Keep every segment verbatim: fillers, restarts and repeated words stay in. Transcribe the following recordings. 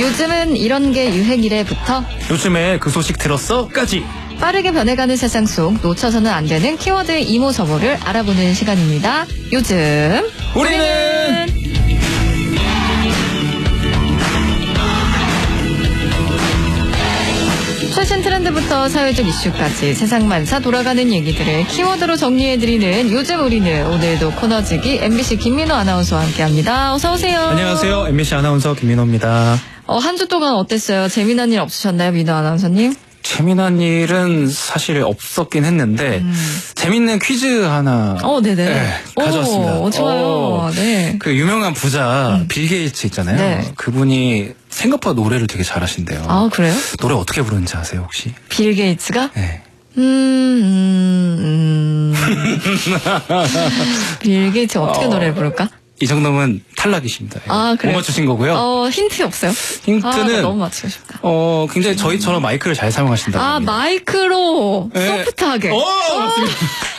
요즘은 이런 게 유행이래부터 요즘에 그 소식 들었어?까지 빠르게 변해가는 세상 속 놓쳐서는 안 되는 키워드의 이모저모를 알아보는 시간입니다. 요즘 우리는 최신 트렌드부터 사회적 이슈까지 세상 만사 돌아가는 얘기들을 키워드로 정리해드리는 요즘 우리는, 오늘도 코너지기 엠비씨 김민호 아나운서와 함께합니다. 어서 오세요. 안녕하세요. 엠비씨 아나운서 김민호입니다. 어, 한 주 동안 어땠어요? 재미난 일 없으셨나요, 민호 아나운서님? 재미난 일은 사실 없었긴 했는데 음. 재밌는 퀴즈 하나 어, 네네. 네, 가져왔습니다. 오, 좋아요. 어, 네. 그 유명한 부자 음. 빌 게이츠 있잖아요. 네. 그분이 생각보다 노래를 되게 잘하신대요. 아, 그래요? 노래 어떻게 부르는지 아세요 혹시? 빌 게이츠가? 네. 음, 음, 음. 빌 게이츠 어떻게 어. 노래를 부를까? 이 정도면 탈락이십니다. 아, 그래요? 못 맞추신 거고요. 어, 힌트 없어요? 힌트는 아, 너무 맞추고 싶다. 어 굉장히 저희처럼 마이크를 잘 사용하신다고 아, 합니다. 마이크로 네. 소프트하게. 오, 맞습니다.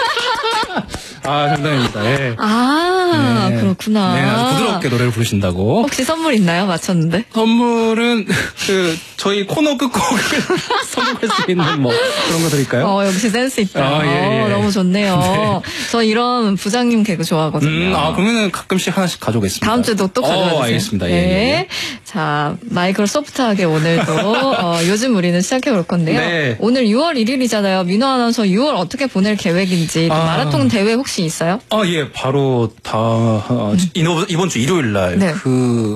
아, 정답입니다. 예. 아, 네. 그렇구나. 네, 아주 부드럽게 노래를 부르신다고. 혹시 선물 있나요? 맞췄는데? 선물은 그 저희 코너 끝곡을 선곡할 수 있는 뭐 그런 거 드릴까요? 어, 역시 센스 있다. 아, 예, 예. 어, 너무 좋네요. 네. 저 이런 부장님 개그 좋아하거든요. 음, 아 그러면은 가끔씩 하나씩 가져오겠습니다. 다음 주도 또 가져와 주세요. 어, 알겠습니다. 네. 예, 예. 자, 마이크로 소프트하게 오늘도 어, 요즘 우리는 시작해 볼 건데요. 네. 오늘 유월 일일이잖아요. 민호 아나운서 유월 어떻게 보낼 계획인지, 또 아. 마라톤 대회 혹시 있어요? 아, 예, 바로 다 어, 이번 이번 주 일요일 날 네. 그